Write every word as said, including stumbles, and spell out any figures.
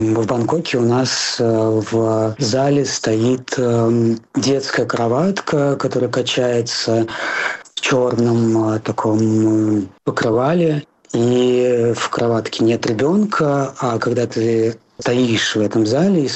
В Бангкоке у нас в зале стоит детская кроватка, которая качается в черном таком покрывале. И в кроватке нет ребенка, а когда ты стоишь в этом зале и